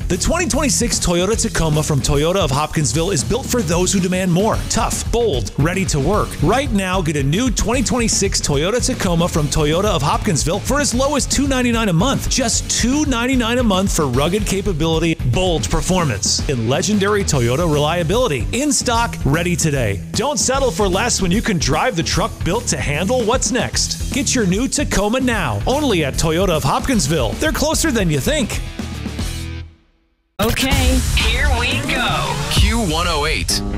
The 2026 Toyota Tacoma from Toyota of Hopkinsville is built for those who demand more. Tough, bold, ready to work. Right now, get a new 2026 Toyota Tacoma from Toyota of Hopkinsville for as low as $299 a month. Just $299 a month for rugged capability, bold performance, and legendary Toyota reliability. In stock, ready today. Don't settle for less when you can drive the truck built to handle what's next. Get your new Tacoma now, only at Toyota of Hopkinsville. They're closer than you think. Okay, Here we go. Q108.